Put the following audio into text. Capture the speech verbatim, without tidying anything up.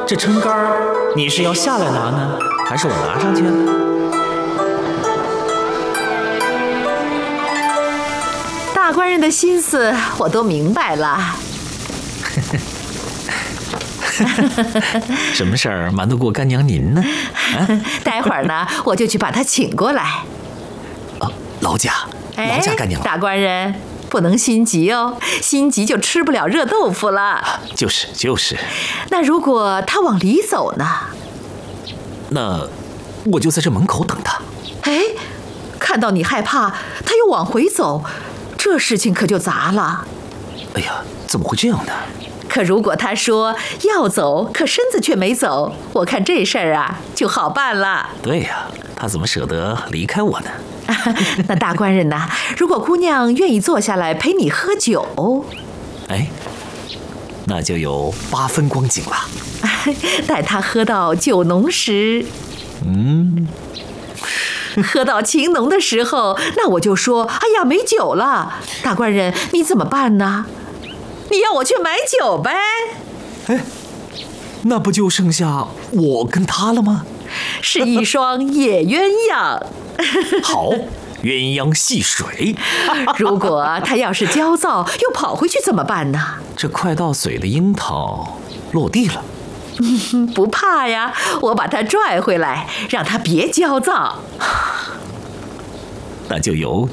这撑杆儿你是要下来拿呢，还是我拿上去？ 大官人的心思我都明白了。 什么事儿瞒得过干娘您呢？啊、 待会儿呢，我就去把他请过来。 啊，劳驾，劳驾干娘。 大官人不能心急哦，心急就吃不了热豆腐了。 啊、就是就是。 那如果他往里走呢？ 那我就在这门口等他。 哎，看到你害怕，他又往回走，这事情可就砸了。 哎呀，怎么会这样呢？ 可如果他说要走，可身子却没走，我看这事儿啊就好办了。 对呀，他怎么舍得离开我呢？ 那大官人呐，如果姑娘愿意坐下来陪你喝酒， 哎，那就有八分光景了。 待她喝到酒浓时， 嗯， 喝到情浓的时候，那我就说，哎呀，没酒了。大官人，你怎么办呢？你要我去买酒呗？ 哎，那不就剩下我跟他了吗？ 是一双野鸳鸯。 好，鸳鸯戏水。 如果他要是焦躁又跑回去怎么办呢？ 这快到嘴的樱桃落地了。 不怕呀，我把他拽回来，让他别焦躁。 那就由